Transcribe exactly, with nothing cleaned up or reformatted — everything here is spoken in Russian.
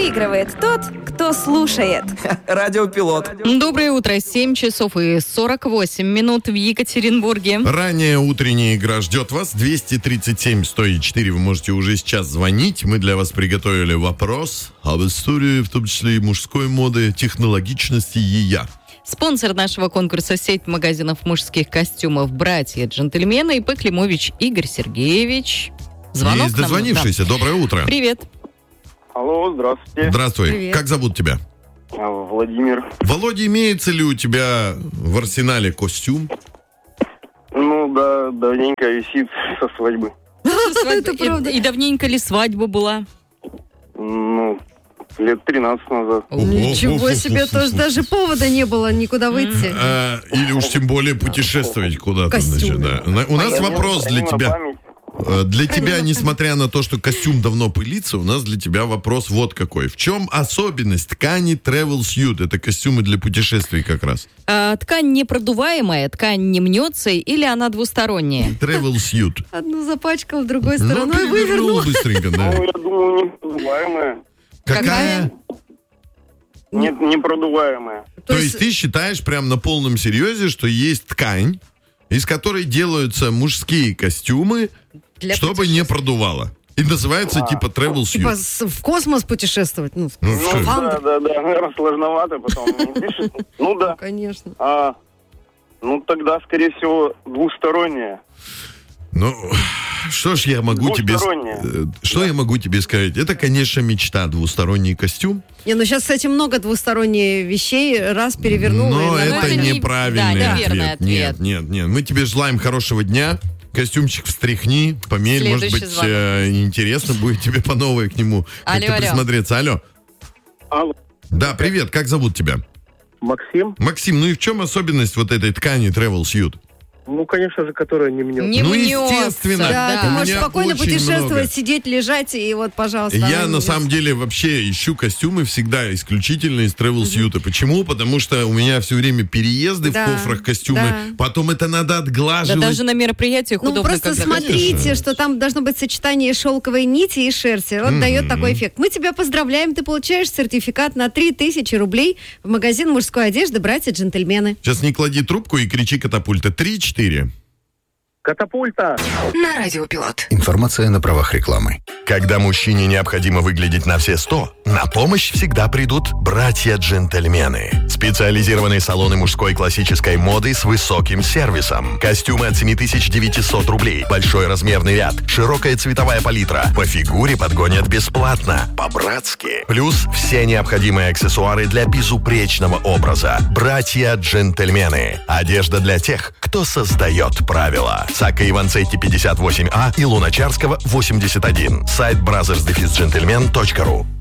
Выигрывает тот, кто слушает. Радиопилот. Доброе утро. семь часов и сорок восемь минут в Екатеринбурге. Ранняя утренняя игра ждет вас. двести тридцать семь сто четыре. Вы можете уже сейчас звонить. Мы для вас приготовили вопрос об истории, в том числе и мужской моды, технологичности ее. Спонсор нашего конкурса — сеть магазинов мужских костюмов «Братья-джентльмены» и П. Климович Игорь Сергеевич. Звонок Есть к нам? дозвонившийся. Да. Доброе утро. Привет. Алло, здравствуйте. Здравствуй. Привет. Как зовут тебя? А, Владимир. Володя, имеется ли у тебя в арсенале костюм? Ну да, давненько висит со свадьбы. Это правда. И давненько ли свадьба была? Ну, лет тринадцать назад. Ничего себе, тоже даже повода не было никуда выйти. А, или уж тем более путешествовать куда-то. Костюме. Значит, да. На- У нас вопрос для Храню на тебя. память. Э, Для тебя, несмотря на то, что костюм давно пылится, у нас для тебя вопрос вот какой. В чем особенность ткани Travel Suit? Это костюмы для путешествий как раз. А, ткань непродуваемая, ткань не мнется или она двусторонняя? Travel Suit. Одну запачкал, другой Ну, стороной перевернул вывернул. быстренько, Ну, да. я думаю, непродуваемая. Какая? Нет, непродуваемая. То есть ты считаешь прям на полном серьезе, что есть ткань, из которой делаются мужские костюмы, Для чтобы не продувало. И называется типа Travel Типа Suit. с- в космос путешествовать. Ну, Ну, Ну, что? да, да, да, наверное, сложновато, потом не пишет. Ну да. конечно. А, ну тогда, скорее всего, двусторонняя. Ну, что ж я могу тебе... с- Двусторонняя. э, Что я могу тебе сказать? Это, конечно, мечта, двусторонний костюм. Не, ну сейчас, кстати, много двусторонних вещей. Раз перевернул. Но и это нормально. не- неправильный да, ответ. неверный ответ. Нет, нет, нет. Мы тебе желаем хорошего дня. Костюмчик встряхни, померь, может Следующий быть, звонок. э, интересно будет тебе по новой к нему Алло, как-то алло. присмотреться. Алло. Алло. Да, привет, как зовут тебя? Максим? Максим, ну и в чем особенность вот этой ткани Travel Suit? Ну, конечно же, которая не мнется. Не Ну, мнется, естественно. Да, да. ты У можешь меня спокойно очень путешествовать, много. сидеть, лежать, и вот, пожалуйста. Я она на не самом мнется. деле вообще ищу костюмы всегда исключительно из Travel Suit. Почему? Потому что у меня все время переезды Да, в кофрах, костюмы. да. Потом это надо Да отглаживать. даже на мероприятиях Ну, удобно, просто когда смотрите, Конечно. что там должно быть сочетание шелковой нити и шерсти. Вот дает такой эффект. Мы тебя поздравляем. Ты получаешь сертификат на три тысячи рублей в магазин мужской одежды «Братья-джентльмены». Сейчас не клади трубку и кричи катапульта. Три-четыре. Катапульта! На Радиопилот. Информация на правах рекламы. Когда мужчине необходимо выглядеть на все сто, на помощь всегда придут братья-джентльмены. Специализированные салоны мужской классической моды с высоким сервисом. Костюмы от семь тысяч девятьсот рублей. Большой размерный ряд. Широкая цветовая палитра. По фигуре подгонят бесплатно. По-братски. Плюс все необходимые аксессуары для безупречного образа. Братья-джентльмены. Одежда для тех, кто создает правила. Сака Иванцетти пятьдесят восемь А и Луначарского восемьдесят один. Сайт бразерс дефис джентльмен точка ру.